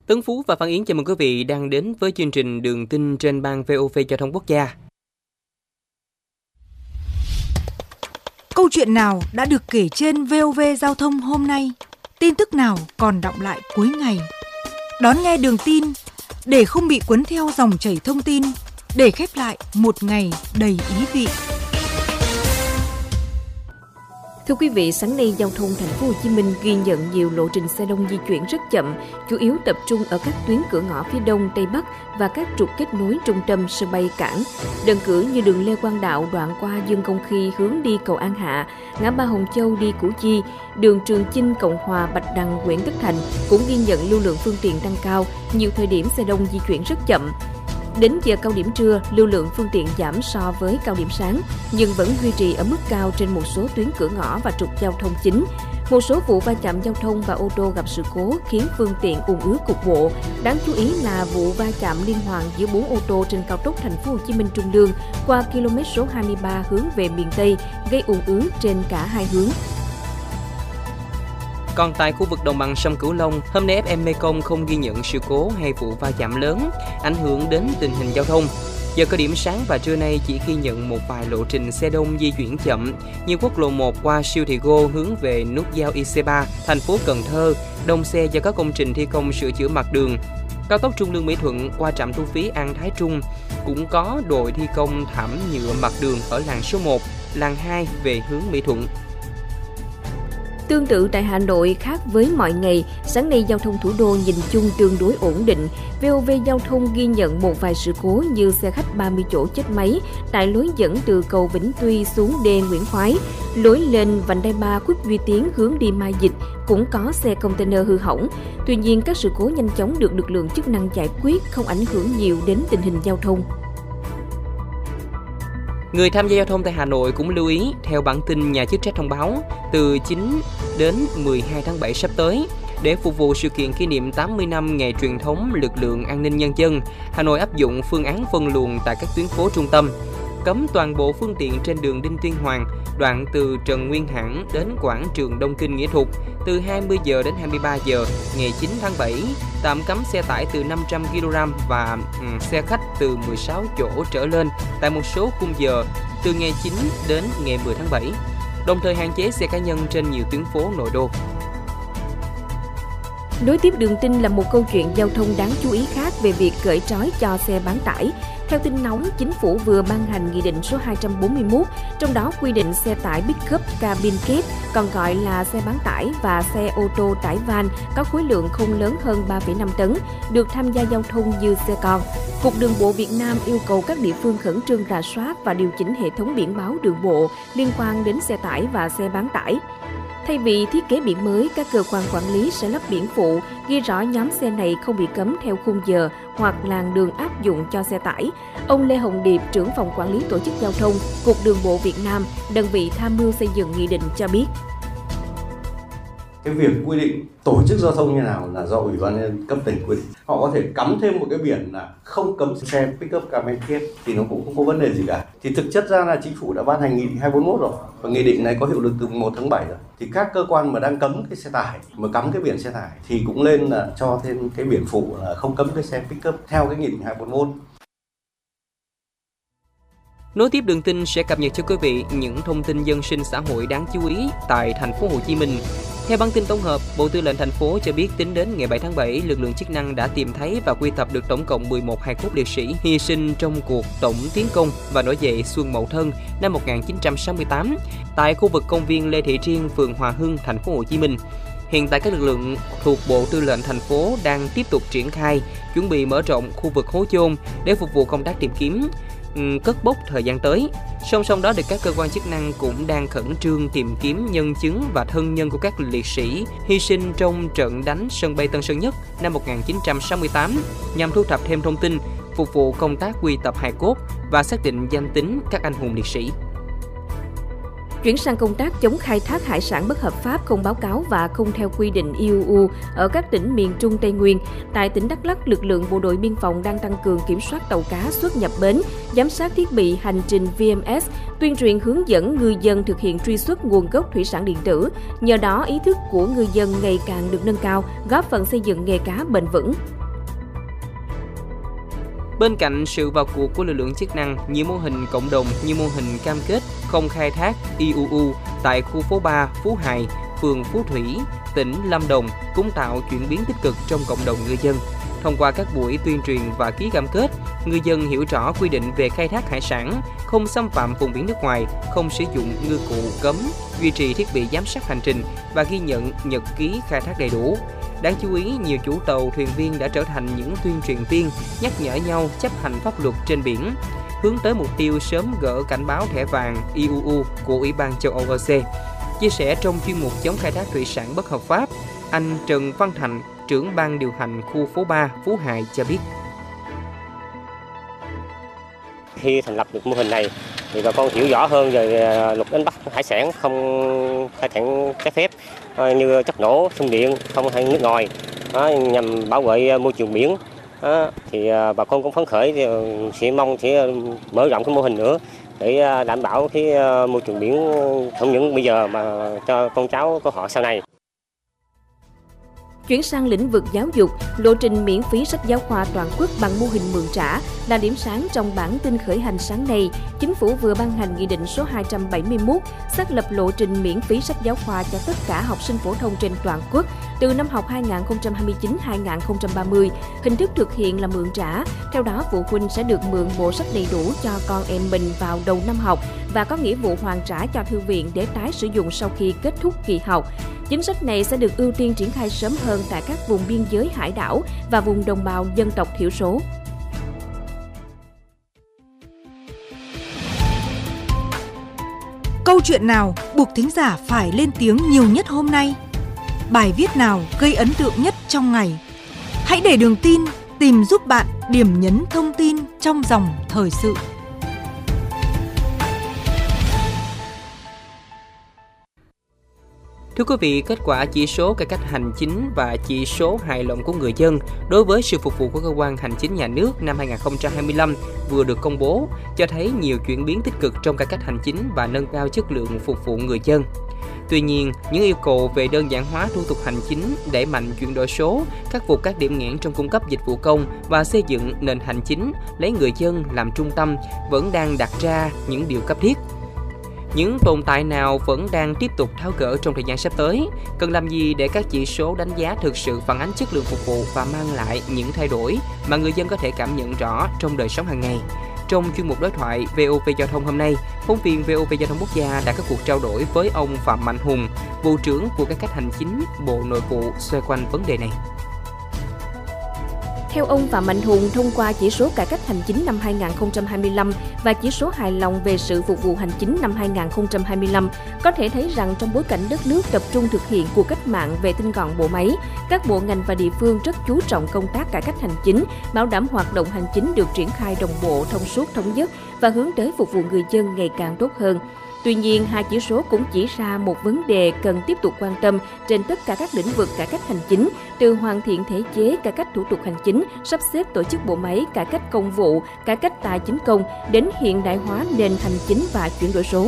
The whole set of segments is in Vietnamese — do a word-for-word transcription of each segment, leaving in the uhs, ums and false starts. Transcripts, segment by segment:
Tấn Phú và Phan Yến chào mừng quý vị đang đến với chương trình Đường tin trên ban vê o vê Giao thông Quốc gia. Câu chuyện nào đã được kể trên vê o vê Giao thông hôm nay? Tin tức nào còn đọng lại cuối ngày? Đón nghe Đường tin để không bị cuốn theo dòng chảy thông tin, để khép lại một ngày đầy ý vị. Thưa quý vị, sáng nay giao thông thành phố Hồ Chí Minh ghi nhận nhiều lộ trình xe đông di chuyển rất chậm, chủ yếu tập trung ở các tuyến cửa ngõ phía đông, tây bắc và các trục kết nối trung tâm sân bay cảng. Đơn cử như đường Lê Quang Đạo đoạn qua Dương Công Khi hướng đi cầu An Hạ, ngã ba Hồng Châu đi Củ Chi, đường Trường Chinh, Cộng Hòa, Bạch Đằng, Nguyễn Tất Thành cũng ghi nhận lưu lượng phương tiện tăng cao, nhiều thời điểm xe đông di chuyển rất chậm. Đến giờ cao điểm trưa, lưu lượng phương tiện giảm so với cao điểm sáng, nhưng vẫn duy trì ở mức cao trên một số tuyến cửa ngõ và trục giao thông chính. Một số vụ va chạm giao thông và ô tô gặp sự cố khiến phương tiện ùn ứ cục bộ. Đáng chú ý là vụ va chạm liên hoàn giữa bốn ô tô trên cao tốc thành phố Hồ Chí Minh Trung Lương qua km số hai mươi ba hướng về miền Tây, gây ùn ứ trên cả hai hướng. Còn tại khu vực đồng bằng sông Cửu Long, hôm nay ép em Mekong không ghi nhận sự cố hay vụ va chạm lớn, ảnh hưởng đến tình hình giao thông. Giờ cao điểm sáng và trưa nay chỉ ghi nhận một vài lộ trình xe đông di chuyển chậm như quốc lộ một qua siêu thị Go hướng về nút giao i xê ba, thành phố Cần Thơ, đông xe do các công trình thi công sửa chữa mặt đường. Cao tốc Trung Lương Mỹ Thuận qua trạm thu phí An Thái Trung cũng có đội thi công thảm nhựa mặt đường ở làn số một, làn hai về hướng Mỹ Thuận. Tương tự tại Hà Nội, khác với mọi ngày, sáng nay giao thông thủ đô nhìn chung tương đối ổn định. vê o vê Giao thông ghi nhận một vài sự cố như xe khách ba mươi chỗ chết máy tại lối dẫn từ cầu Vĩnh Tuy xuống đê Nguyễn Khoái. Lối lên vành đai ba Khuất Duy Tiến hướng đi Mai Dịch cũng có xe container hư hỏng. Tuy nhiên, các sự cố nhanh chóng được lực lượng chức năng giải quyết, không ảnh hưởng nhiều đến tình hình giao thông. Người tham gia giao thông tại Hà Nội cũng lưu ý, theo bản tin nhà chức trách thông báo, từ chín đến mười hai tháng bảy sắp tới, để phục vụ sự kiện kỷ niệm tám mươi năm ngày truyền thống lực lượng an ninh nhân dân, Hà Nội áp dụng phương án phân luồng tại các tuyến phố trung tâm, cấm toàn bộ phương tiện trên đường Đinh Tiên Hoàng, đoạn từ Trần Nguyên Hãn đến quảng trường Đông Kinh Nghĩa Thục, từ hai mươi giờ đến hai mươi ba giờ ngày chín tháng bảy, tạm cấm xe tải từ năm trăm ki lô gam và um, xe khách từ mười sáu chỗ trở lên tại một số khung giờ từ ngày chín đến ngày mười tháng bảy, đồng thời hạn chế xe cá nhân trên nhiều tuyến phố nội đô. Nối tiếp Đường tin là một câu chuyện giao thông đáng chú ý khác về việc cởi trói cho xe bán tải. Theo tin nóng, Chính phủ vừa ban hành Nghị định số hai trăm bốn mươi mốt, trong đó quy định xe tải pick-up cabin kép, còn gọi là xe bán tải và xe ô tô tải van có khối lượng không lớn hơn ba phẩy năm tấn, được tham gia giao thông như xe con. Cục Đường bộ Việt Nam yêu cầu các địa phương khẩn trương rà soát và điều chỉnh hệ thống biển báo đường bộ liên quan đến xe tải và xe bán tải. Thay vì thiết kế biển mới, các cơ quan quản lý sẽ lắp biển phụ ghi rõ nhóm xe này không bị cấm theo khung giờ hoặc làn đường áp dụng cho xe tải. Ông Lê Hồng Điệp, trưởng phòng quản lý tổ chức giao thông, Cục Đường bộ Việt Nam, đơn vị tham mưu xây dựng nghị định cho biết. Cái việc quy định tổ chức giao thông như nào là do Ủy ban nhân dân cấp tỉnh quy định. Họ có thể cắm thêm một cái biển là không cấm xe pick-up cabin kép thì nó cũng không có vấn đề gì cả. Thì thực chất ra là chính phủ đã ban hành nghị định hai bốn mốt rồi và nghị định này có hiệu lực từ một tháng bảy rồi. Thì các cơ quan mà đang cấm cái xe tải mà cắm cái biển xe tải thì cũng lên là cho thêm cái biển phụ là không cấm cái xe pick-up theo cái nghị định hai bốn mốt. Nối tiếp Đường tin sẽ cập nhật cho quý vị những thông tin dân sinh xã hội đáng chú ý tại thành phố Hồ Chí Minh. Theo bản tin tổng hợp, Bộ Tư lệnh thành phố cho biết tính đến ngày bảy tháng bảy, lực lượng chức năng đã tìm thấy và quy tập được tổng cộng mười một hài cốt liệt sĩ hy sinh trong cuộc tổng tiến công và nổi dậy Xuân Mậu Thân năm một nghìn chín trăm sáu mươi tám tại khu vực công viên Lê Thị Triêng, phường Hòa Hưng, thành phố Hồ Chí Minh. Hiện tại các lực lượng thuộc Bộ Tư lệnh thành phố đang tiếp tục triển khai, chuẩn bị mở rộng khu vực hố chôn để phục vụ công tác tìm kiếm, cất bốc thời gian tới. Song song đó, thì các cơ quan chức năng cũng đang khẩn trương tìm kiếm nhân chứng và thân nhân của các liệt sĩ hy sinh trong trận đánh sân bay Tân Sơn Nhất năm một nghìn chín trăm sáu mươi tám nhằm thu thập thêm thông tin, phục vụ công tác quy tập hài cốt và xác định danh tính các anh hùng liệt sĩ. Chuyển sang công tác chống khai thác hải sản bất hợp pháp, không báo cáo và không theo quy định i u u ở các tỉnh miền Trung Tây Nguyên. Tại tỉnh Đắk Lắk, lực lượng bộ đội biên phòng đang tăng cường kiểm soát tàu cá xuất nhập bến, giám sát thiết bị hành trình vê em ét, tuyên truyền hướng dẫn ngư dân thực hiện truy xuất nguồn gốc thủy sản điện tử. Nhờ đó, ý thức của ngư dân ngày càng được nâng cao, góp phần xây dựng nghề cá bền vững. Bên cạnh sự vào cuộc của lực lượng chức năng, nhiều mô hình cộng đồng như mô hình cam kết không khai thác i u u tại khu phố ba, Phú Hải, phường Phú Thủy, tỉnh Lâm Đồng cũng tạo chuyển biến tích cực trong cộng đồng ngư dân. Thông qua các buổi tuyên truyền và ký cam kết, ngư dân hiểu rõ quy định về khai thác hải sản, không xâm phạm vùng biển nước ngoài, không sử dụng ngư cụ cấm, duy trì thiết bị giám sát hành trình và ghi nhận nhật ký khai thác đầy đủ. Đáng chú ý, nhiều chủ tàu, thuyền viên đã trở thành những tuyên truyền viên, nhắc nhở nhau chấp hành pháp luật trên biển, hướng tới mục tiêu sớm gỡ cảnh báo thẻ vàng i u u của Ủy ban châu Âu e xê. Chia sẻ trong chuyên mục chống khai thác thủy sản bất hợp pháp, anh Trần Văn Thành, trưởng ban điều hành khu phố ba, Phú Hải cho biết. Khi thành lập được mô hình này, thì bà con hiểu rõ hơn về luật đánh bắt hải sản không khai thác trái phép như chất nổ, xung điện, không hay nước ngoài, nhằm bảo vệ môi trường biển. Thì bà con cũng phấn khởi, sẽ mong sẽ mở rộng cái mô hình nữa để đảm bảo cái môi trường biển không những bây giờ mà cho con cháu của họ sau này. Chuyển sang lĩnh vực giáo dục, lộ trình miễn phí sách giáo khoa toàn quốc bằng mô hình mượn trả là điểm sáng trong bản tin khởi hành sáng nay. Chính phủ vừa ban hành Nghị định số hai trăm bảy mươi mốt xác lập lộ trình miễn phí sách giáo khoa cho tất cả học sinh phổ thông trên toàn quốc từ năm học hai nghìn không trăm hai mươi chín hai nghìn không trăm ba mươi. Hình thức thực hiện là mượn trả. Theo đó, phụ huynh sẽ được mượn bộ sách đầy đủ cho con em mình vào đầu năm học và có nghĩa vụ hoàn trả cho thư viện để tái sử dụng sau khi kết thúc kỳ học. Chính sách này sẽ được ưu tiên triển khai sớm hơn tại các vùng biên giới hải đảo và vùng đồng bào dân tộc thiểu số. Câu chuyện nào buộc thính giả phải lên tiếng nhiều nhất hôm nay? Bài viết nào gây ấn tượng nhất trong ngày? Hãy để Đường Tin tìm giúp bạn điểm nhấn thông tin trong dòng thời sự. Thưa quý vị, kết quả chỉ số cải cách hành chính và chỉ số hài lòng của người dân đối với sự phục vụ của cơ quan hành chính nhà nước năm hai nghìn không trăm hai mươi lăm vừa được công bố, cho thấy nhiều chuyển biến tích cực trong cải cách hành chính và nâng cao chất lượng phục vụ người dân. Tuy nhiên, những yêu cầu về đơn giản hóa thủ tục hành chính, đẩy mạnh chuyển đổi số, khắc phục các điểm nghẽn trong cung cấp dịch vụ công và xây dựng nền hành chính lấy người dân làm trung tâm vẫn đang đặt ra những điều cấp thiết. Những tồn tại nào vẫn đang tiếp tục tháo gỡ trong thời gian sắp tới? Cần làm gì để các chỉ số đánh giá thực sự phản ánh chất lượng phục vụ và mang lại những thay đổi mà người dân có thể cảm nhận rõ trong đời sống hàng ngày? Trong chuyên mục đối thoại vê o vê Giao thông hôm nay, phóng viên vê o vê Giao thông Quốc gia đã có cuộc trao đổi với ông Phạm Mạnh Hùng, Vụ trưởng Vụ Cải cách Hành chính, Bộ Nội vụ xoay quanh vấn đề này. Theo ông Phạm Mạnh Hùng, thông qua chỉ số cải cách hành chính năm hai nghìn không trăm hai mươi lăm và chỉ số hài lòng về sự phục vụ hành chính năm hai nghìn không trăm hai mươi lăm, có thể thấy rằng trong bối cảnh đất nước tập trung thực hiện cuộc cách mạng về tinh gọn bộ máy, các bộ ngành và địa phương rất chú trọng công tác cải cách hành chính, bảo đảm hoạt động hành chính được triển khai đồng bộ, thông suốt, thống nhất và hướng tới phục vụ người dân ngày càng tốt hơn. Tuy nhiên, hai chỉ số cũng chỉ ra một vấn đề cần tiếp tục quan tâm trên tất cả các lĩnh vực cải cách hành chính, từ hoàn thiện thể chế, cải cách thủ tục hành chính, sắp xếp tổ chức bộ máy, cải cách công vụ, cải cách tài chính công, đến hiện đại hóa nền hành chính và chuyển đổi số.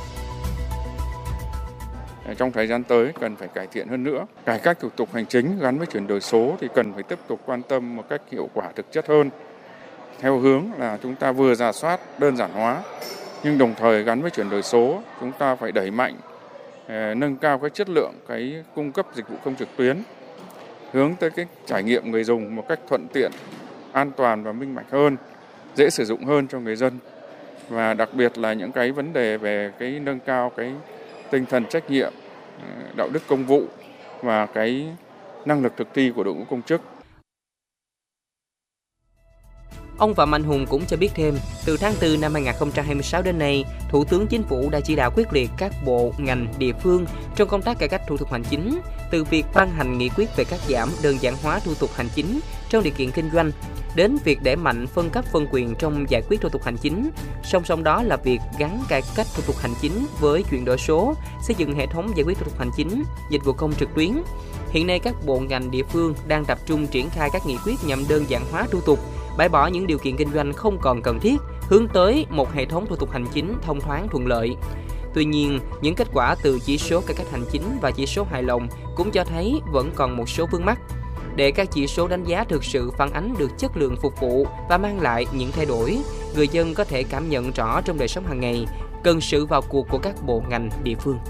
Trong thời gian tới cần phải cải thiện hơn nữa. Cải cách thủ tục hành chính gắn với chuyển đổi số thì cần phải tiếp tục quan tâm một cách hiệu quả thực chất hơn. Theo hướng là chúng ta vừa rà soát đơn giản hóa, nhưng đồng thời gắn với chuyển đổi số, chúng ta phải đẩy mạnh, nâng cao cái chất lượng cái cung cấp dịch vụ công trực tuyến, hướng tới cái trải nghiệm người dùng một cách thuận tiện, an toàn và minh bạch hơn, dễ sử dụng hơn cho người dân. Và đặc biệt là những cái vấn đề về cái nâng cao cái tinh thần trách nhiệm, đạo đức công vụ và cái năng lực thực thi của đội ngũ công chức. Ông Phạm Anh Hùng cũng cho biết thêm, từ tháng tư năm hai không hai sáu đến nay, Thủ tướng Chính phủ đã chỉ đạo quyết liệt các bộ, ngành, địa phương trong công tác cải cách thủ tục hành chính, từ việc ban hành nghị quyết về cắt giảm, đơn giản hóa thủ tục hành chính trong điều kiện kinh doanh, đến việc đẩy mạnh phân cấp phân quyền trong giải quyết thủ tục hành chính. Song song đó là việc gắn cải cách thủ tục hành chính với chuyển đổi số, xây dựng hệ thống giải quyết thủ tục hành chính, dịch vụ công trực tuyến. Hiện nay các bộ ngành địa phương đang tập trung triển khai các nghị quyết nhằm đơn giản hóa thủ tục, bãi bỏ những điều kiện kinh doanh không còn cần thiết, hướng tới một hệ thống thủ tục hành chính thông thoáng thuận lợi. Tuy nhiên, những kết quả từ chỉ số cải cách hành chính và chỉ số hài lòng cũng cho thấy vẫn còn một số vướng mắc. Để các chỉ số đánh giá thực sự phản ánh được chất lượng phục vụ và mang lại những thay đổi, người dân có thể cảm nhận rõ trong đời sống hàng ngày, cần sự vào cuộc của các bộ ngành địa phương.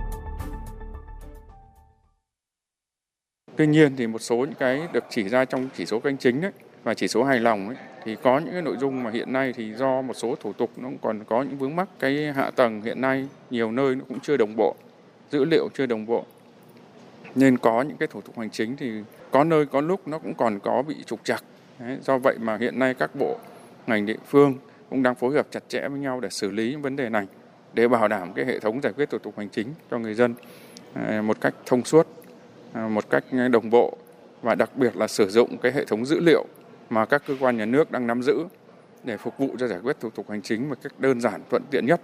Tuy nhiên thì một số những cái được chỉ ra trong chỉ số cạnh chính ấy, và chỉ số hài lòng ấy, thì có những cái nội dung mà hiện nay thì do một số thủ tục nó cũng còn có những vướng mắc. Cái hạ tầng hiện nay nhiều nơi nó cũng chưa đồng bộ, dữ liệu chưa đồng bộ, nên có những cái thủ tục hành chính thì có nơi có lúc nó cũng còn có bị trục trặc. Đấy, do vậy mà hiện nay các bộ ngành địa phương cũng đang phối hợp chặt chẽ với nhau để xử lý vấn đề này, để bảo đảm cái hệ thống giải quyết thủ tục hành chính cho người dân một cách thông suốt, một cách đồng bộ, và đặc biệt là sử dụng cái hệ thống dữ liệu mà các cơ quan nhà nước đang nắm giữ để phục vụ cho giải quyết thủ tục hành chính một cách đơn giản, thuận tiện nhất.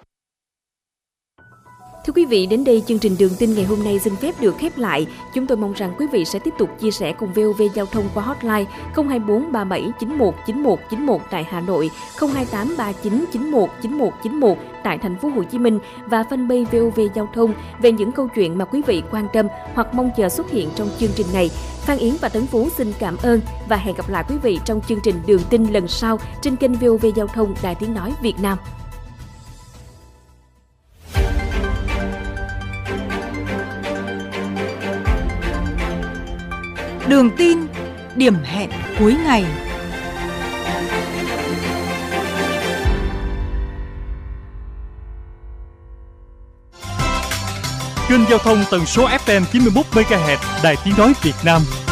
Thưa quý vị, đến đây chương trình Đường tin ngày hôm nay xin phép được khép lại. Chúng tôi mong rằng quý vị sẽ tiếp tục chia sẻ cùng vê o vê Giao thông qua hotline không hai bốn ba bảy chín một chín một chín một tại Hà Nội, không hai tám ba chín chín một chín một chín một tại thành phố Hồ Chí Minh và fanpage vê o vê Giao thông về những câu chuyện mà quý vị quan tâm hoặc mong chờ xuất hiện trong chương trình này. Phan Yến và Tấn Phú xin cảm ơn và hẹn gặp lại quý vị trong chương trình Đường tin lần sau trên kênh vê o vê Giao thông Đài Tiếng nói Việt Nam. Đường tin, điểm hẹn cuối ngày. Kênh giao thông tần số ép em chín mươi mốt mê ga héc Đài Tiếng nói Việt Nam.